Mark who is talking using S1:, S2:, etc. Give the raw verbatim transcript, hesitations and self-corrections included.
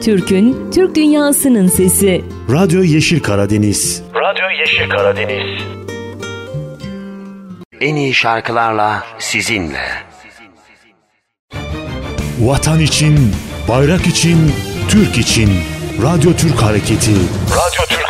S1: Türk'ün, Türk dünyasının sesi.
S2: Radyo Yeşil Karadeniz.
S3: Radyo Yeşil Karadeniz.
S4: En iyi şarkılarla sizinle.
S2: Vatan için, bayrak için, Türk için. Radyo Türk Hareketi.
S3: Radyo Türk